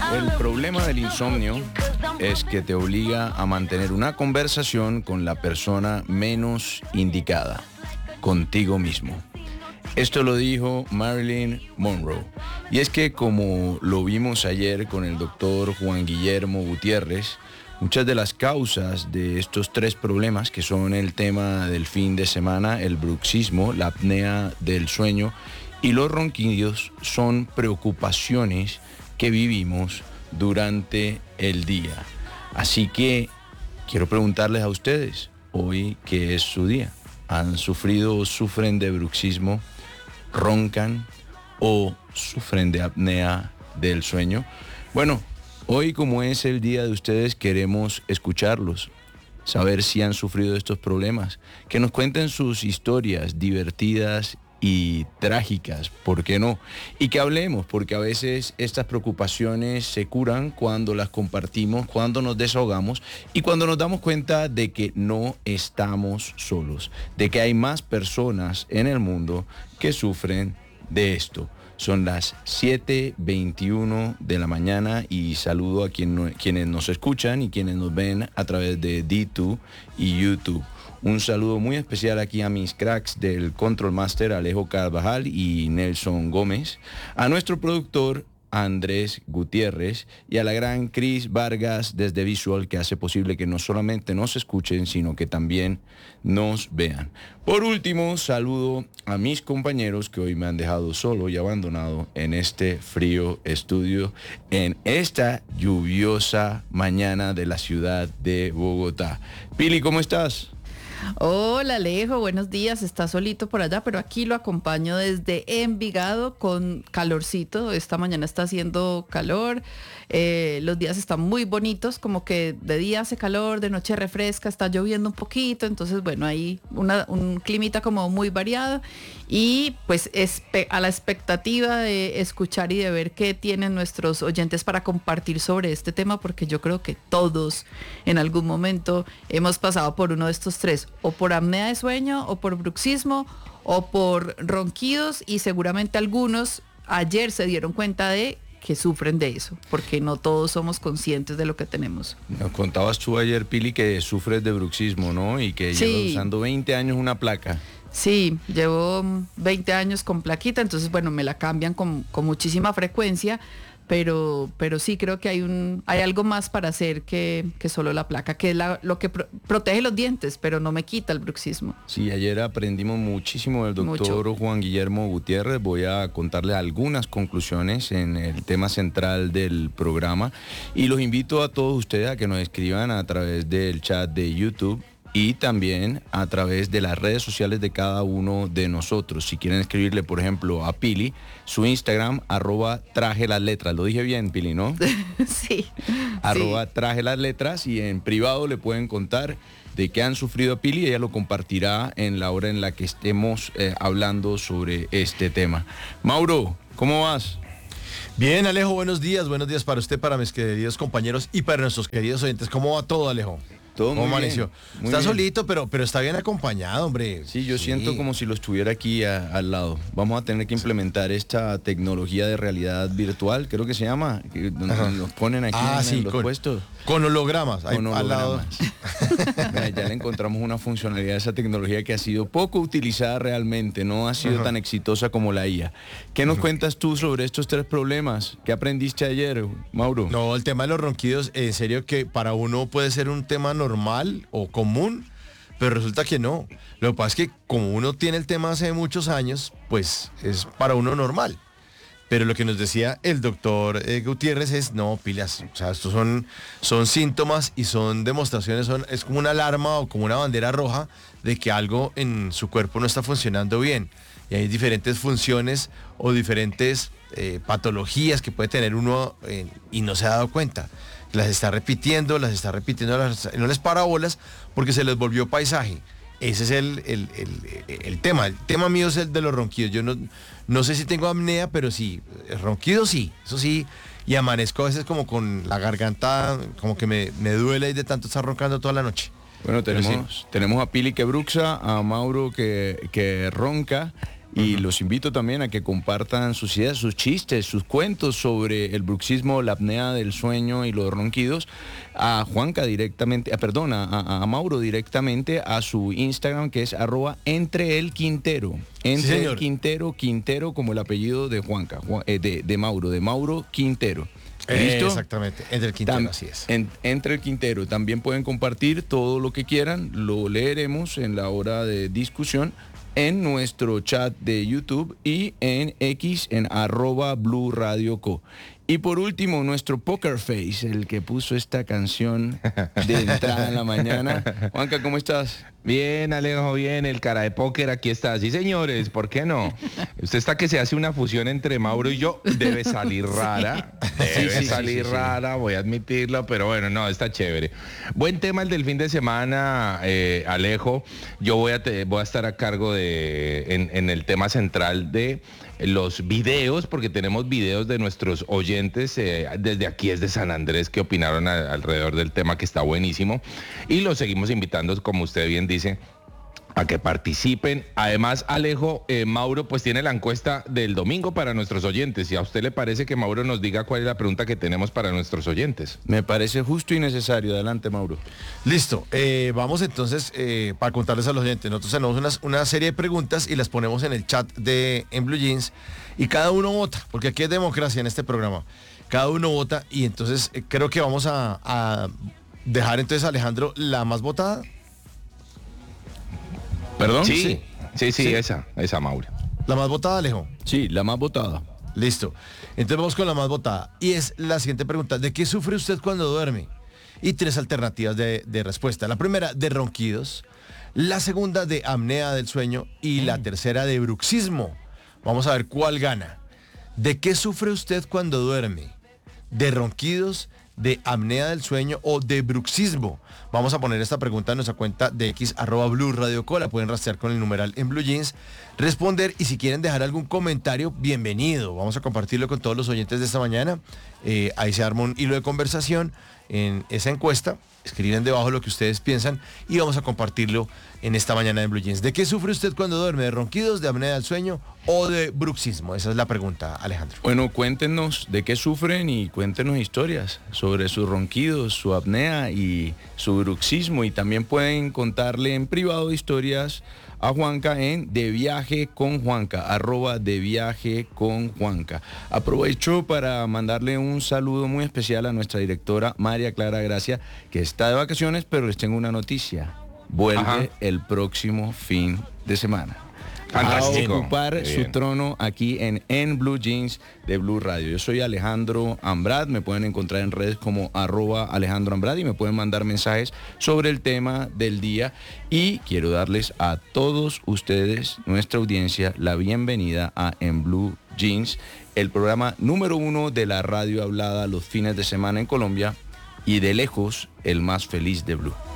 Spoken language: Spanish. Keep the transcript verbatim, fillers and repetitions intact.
El problema del insomnio es que te obliga a mantener una conversación con la persona menos indicada, contigo mismo. Esto lo dijo Marilyn Monroe. Y es que, como lo vimos ayer con el doctor Juan Guillermo Gutiérrez, muchas de las causas de estos tres problemas, que son el tema del fin de semana, el bruxismo, la apnea del sueño y los ronquidos, son preocupaciones que vivimos durante el día. Así que quiero preguntarles a ustedes, hoy que es su día, ¿han sufrido o sufren de bruxismo, roncan o sufren de apnea del sueño? Bueno, hoy, como es el día de ustedes, queremos escucharlos, saber si han sufrido de estos problemas, que nos cuenten sus historias divertidas y trágicas, ¿por qué no? Y que hablemos, porque a veces estas preocupaciones se curan cuando las compartimos, cuando nos desahogamos y cuando nos damos cuenta de que no estamos solos, de que hay más personas en el mundo que sufren de esto. Son las siete veintiuno de la mañana y saludo a quien, quienes nos escuchan y quienes nos ven a través de D dos y YouTube. Un saludo muy especial aquí a mis cracks del Control Master, Alejo Carvajal y Nelson Gómez, a nuestro productor Andrés Gutiérrez y a la gran Cris Vargas desde Visual, que hace posible que no solamente nos escuchen, sino que también nos vean. Por último, saludo a mis compañeros que hoy me han dejado solo y abandonado en este frío estudio, en esta lluviosa mañana de la ciudad de Bogotá. Pili, ¿cómo estás? Hola Alejo, buenos días. Está solito por allá, pero aquí lo acompaño desde Envigado con calorcito. Esta mañana está haciendo calor, eh, los días están muy bonitos, como que de día hace calor, de noche refresca, está lloviendo un poquito, entonces bueno, hay una, un climita como muy variado y pues espe- a la expectativa de escuchar y de ver qué tienen nuestros oyentes para compartir sobre este tema, porque yo creo que todos en algún momento hemos pasado por uno de estos tres, o por apnea de sueño, o por bruxismo, o por ronquidos, y seguramente algunos ayer se dieron cuenta de que sufren de eso, porque no todos somos conscientes de lo que tenemos. Nos contabas tú ayer, Pili, que sufres de bruxismo, ¿no? Y que Sí. llevas usando veinte años una placa. Sí, llevo veinte años con plaquita, entonces bueno, me la cambian con, con muchísima frecuencia, pero, pero sí creo que hay un hay algo más para hacer que, que solo la placa, que es la, lo que pro, protege los dientes, pero no me quita el bruxismo. Sí, ayer aprendimos muchísimo del doctor Mucho. Juan Guillermo Gutiérrez. Voy a contarles algunas conclusiones en el tema central del programa y los invito a todos ustedes a que nos escriban a través del chat de YouTube y también a través de las redes sociales de cada uno de nosotros. Si quieren escribirle, por ejemplo, a Pili, su Instagram, arroba traje las letras. Lo dije bien, Pili, ¿no? Sí. Arroba sí. traje las letras, y en privado le pueden contar de qué han sufrido Pili y ella lo compartirá en la hora en la que estemos eh, hablando sobre este tema. Mauro, ¿cómo vas? Bien, Alejo, buenos días. Buenos días para usted, para mis queridos compañeros y para nuestros queridos oyentes. ¿Cómo va todo, Alejo? Todo ¿Cómo muy amaneció? bien, muy Está bien. solito, pero, pero está bien acompañado, hombre. Sí, yo sí. siento como si lo estuviera aquí a, al lado. Vamos a tener que implementar esta tecnología de realidad virtual, creo que se llama, que donde nos ponen aquí ah, en, sí, en los con, puestos. Con hologramas, ahí Con al lado. Mira, ya le encontramos una funcionalidad a esa tecnología que ha sido poco utilizada realmente, no ha sido Ajá. tan exitosa como la I A. ¿Qué nos Ajá. cuentas tú sobre estos tres problemas? ¿Qué aprendiste ayer, Mauro? No, el tema de los ronquidos, en serio que para uno puede ser un tema normal o común, pero resulta que no. Lo que pasa es que como uno tiene el tema hace muchos años, pues es para uno normal. Pero lo que nos decía el doctor eh, Gutiérrez es, no, pilas, o sea, estos son, son síntomas y son demostraciones, son, es como una alarma o como una bandera roja de que algo en su cuerpo no está funcionando bien. Y hay diferentes funciones o diferentes eh, patologías que puede tener uno eh, y no se ha dado cuenta. Las está repitiendo, las está repitiendo, las, no les para bolas porque se les volvió paisaje. Ese es el, el, el, el tema. El tema mío es el de los ronquidos. Yo no, no sé si tengo apnea, pero sí, ronquidos sí, eso sí. Y amanezco a veces como con la garganta, como que me, me duele de tanto estar roncando toda la noche. Bueno, tenemos, sí. tenemos a Pili que bruxa, a Mauro que, que ronca. Y Uh-huh. los invito también a que compartan sus ideas, sus chistes, sus cuentos sobre el bruxismo, la apnea del sueño y los ronquidos a Juanca directamente, ah, perdón, a, a- a Mauro directamente a su Instagram, que es arroba entre el Quintero. Entre Sí, el señor. Quintero, Quintero como el apellido de Juanca, Juan- eh, de, de Mauro, de Mauro Quintero. Eh, ¿Listo? exactamente, entre el Quintero, Tam- así es. en- entre el Quintero. También pueden compartir todo lo que quieran. Lo leeremos en la hora de discusión en nuestro chat de YouTube y en X en arroba Blue Radio Co. Y por último, nuestro Poker Face, el que puso esta canción de entrada en la mañana. Juanca, ¿cómo estás? Bien, Alejo, bien, el cara de póker aquí está. Sí, señores, ¿por qué no? Usted está que se hace una fusión entre Mauro y yo, debe salir rara, debe Sí, sí, sí, salir sí, sí. rara, voy a admitirlo, pero bueno, no, está chévere. Buen tema el del fin de semana, eh, Alejo. Yo voy a, te- voy a estar a cargo de, en, en el tema central de los videos, porque tenemos videos de nuestros oyentes eh, desde aquí, desde San Andrés, que opinaron a- alrededor del tema, que está buenísimo. Y los seguimos invitando, como usted bien dice, a que participen. Además, Alejo, eh, Mauro, pues tiene la encuesta del domingo para nuestros oyentes. ¿Y a usted le parece que Mauro nos diga cuál es la pregunta que tenemos para nuestros oyentes? Me parece justo y necesario. Adelante, Mauro. Listo, eh, vamos entonces eh, para contarles a los oyentes. Nosotros tenemos unas- una serie de preguntas y las ponemos en el chat de en Blue Jeans y cada uno vota, porque aquí es democracia en este programa. Cada uno vota y entonces eh, creo que vamos a, a dejar entonces a Alejandro la más votada. ¿Perdón? Sí, sí, sí, Sí. esa, esa, Mauro. La más votada, Alejo. Sí, la más votada. Listo. Entonces vamos con la más votada. Y es la siguiente pregunta. ¿De qué sufre usted cuando duerme? Y tres alternativas de, de respuesta. La primera, de ronquidos. La segunda, de apnea del sueño. Y la tercera, de bruxismo. Vamos a ver cuál gana. ¿De qué sufre usted cuando duerme? ¿De ronquidos, de apnea del sueño o de bruxismo? Vamos a poner esta pregunta en nuestra cuenta de X arroba Blue Radio Co. La pueden rastrear con el numeral en Blue Jeans, responder y si quieren dejar algún comentario, bienvenido. Vamos a compartirlo con todos los oyentes de esta mañana. Eh, ahí se arma un hilo de conversación en esa encuesta. Escriben debajo lo que ustedes piensan y vamos a compartirlo en esta mañana en Blue Jeans. ¿De qué sufre usted cuando duerme? ¿De ronquidos, de apnea del sueño o de bruxismo? Esa es la pregunta, Alejandro. Bueno, cuéntenos de qué sufren y cuéntenos historias sobre sus ronquidos, su apnea y su bruxismo. Y también pueden contarle en privado historias a Juanca en De Viaje con Juanca, arroba De Viaje con Juanca. Aprovecho para mandarle un saludo muy especial a nuestra directora María Clara Gracia, que está de vacaciones, pero les tengo una noticia. Vuelve Ajá. el próximo fin de semana. Fantástico. A ocupar Qué su bien. trono aquí en En Blue Jeans de Blue Radio. Yo soy Alejandro Ambrad, me pueden encontrar en redes como arroba Alejandro Ambrad y me pueden mandar mensajes sobre el tema del día. Y quiero darles a todos ustedes, nuestra audiencia, la bienvenida a En Blue Jeans, el programa número uno de la radio hablada los fines de semana en Colombia y de lejos el más feliz de Blue.